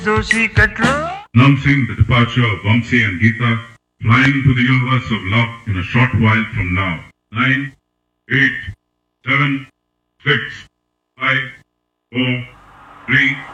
Announcing the departure of Vamsi and Geeta, flying to the universe of love in a short while from now. 9, 8, 7, 6, 5, 4, 3,